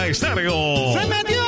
Estéreo. ¡Se metió!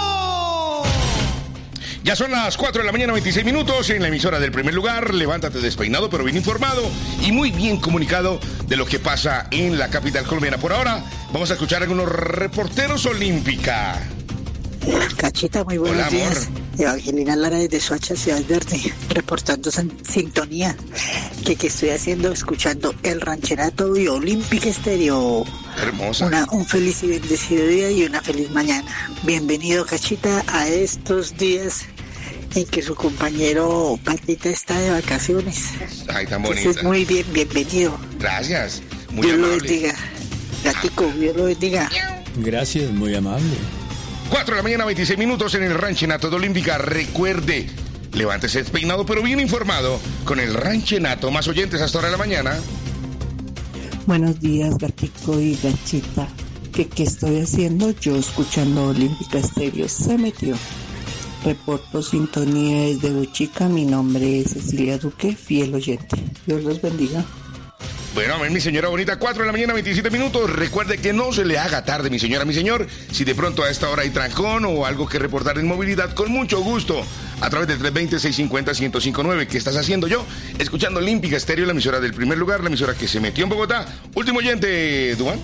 Ya son las 4 de la mañana, 26 minutos, en la emisora del primer lugar. Levántate despeinado, pero bien informado y muy bien comunicado de lo que pasa en la capital colombiana. Por ahora, vamos a escuchar a algunos reporteros Olímpica. Cachita, muy buenos días. Evangelina Lara desde Soacha, Ciudad Verde, reportando sintonía. ¿Qué estoy haciendo? Escuchando el rancherato y Olímpica Estéreo. Hermosa. Un feliz y bendecido día y una feliz mañana. Bienvenido, Cachita, a estos días en que su compañero Patita está de vacaciones. Ay, tan bonita. Entonces, muy bien, bienvenido. Gracias. Muy Dios amable. lo bendiga. Gatico, Dios lo bendiga. Gracias, muy amable. 4 de la mañana, 26 minutos en el Ranchenato de Olímpica. Recuerde, levántese despeinado pero bien informado con el Ranchenato. Más oyentes hasta ahora de la mañana. Buenos días, Gatico y Gachita. ¿Qué estoy haciendo? Yo escuchando Olímpica Estéreo. Se metió. Reporto sintonía desde Bochica. Mi nombre es Cecilia Duque, fiel oyente. Dios los bendiga. Bueno, amén, mi señora bonita, 4 de la mañana, 27 minutos. Recuerde que no se le haga tarde, mi señora, mi señor. Si de pronto a esta hora hay trancón o algo que reportar en movilidad, con mucho gusto, a través del 320-650-1059. ¿Qué estás haciendo yo? Escuchando Olímpica Estéreo, la emisora del primer lugar, la emisora que se metió en Bogotá. Último oyente, Duan.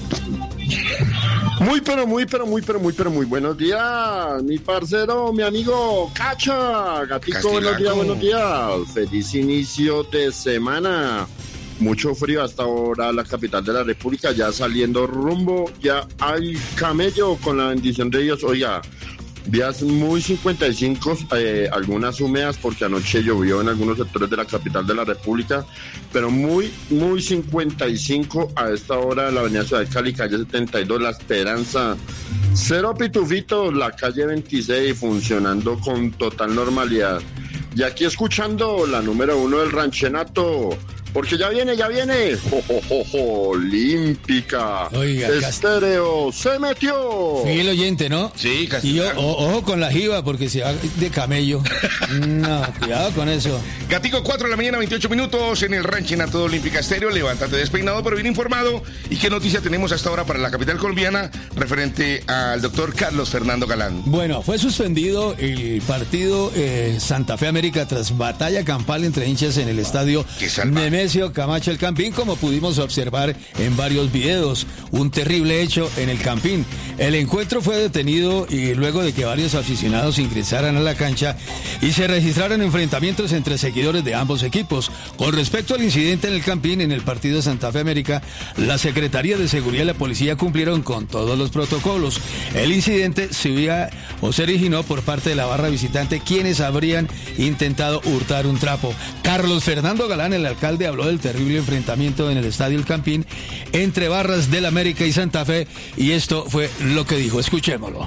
Muy buenos días, mi parcero, mi amigo Cacha. Gatico, buenos días. Feliz inicio de semana. Mucho frío hasta ahora la capital de la República, ya saliendo rumbo ya al Camello con la bendición de Dios. Oiga, vías muy 55, algunas húmedas porque anoche llovió en algunos sectores de la capital de la República, pero muy 55 a esta hora la avenida Ciudad de Cali, calle 72, La Esperanza. Cero pitufitos, la calle 26 funcionando con total normalidad. Y aquí escuchando la número 1 del Ranchenato. Porque ya viene. Olímpica. Oiga, Estéreo se metió. Fiel oyente, ¿no? Sí, casi. Y yo, ojo con la jiba, porque se va de camello. No, cuidado con eso. Gatico, 4 de la mañana, 28 minutos en el Ranchenato de Olímpica Estéreo. Levántate despeinado, pero bien informado. ¿Y qué noticia tenemos hasta ahora para la capital colombiana referente al doctor Carlos Fernando Galán? Bueno, fue suspendido el partido Santa Fe América tras batalla campal entre hinchas en el estadio Nemesio Camacho El Campín, como pudimos observar en varios videos. Un terrible hecho en el Campín. El encuentro fue detenido y luego de que varios aficionados ingresaran a la cancha y se registraron enfrentamientos entre seguidores de ambos equipos. Con respecto al incidente en el Campín, en el partido Santa Fe América, la Secretaría de Seguridad y la Policía cumplieron con todos los protocolos. El incidente se originó por parte de la barra visitante, quienes habrían intentado hurtar un trapo. Carlos Fernando Galán, el alcalde, habló del terrible enfrentamiento en el estadio El Campín entre barras del América y Santa Fe, y esto fue lo que dijo. Escuchémoslo.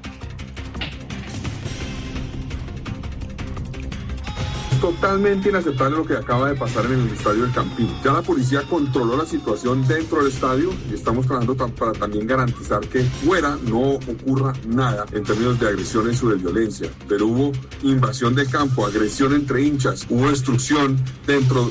Totalmente inaceptable lo que acaba de pasar en el estadio del Campín. Ya la policía controló la situación dentro del estadio y estamos trabajando para también garantizar que fuera no ocurra nada en términos de agresiones o de violencia. Pero hubo invasión de campo, agresión entre hinchas, hubo destrucción dentro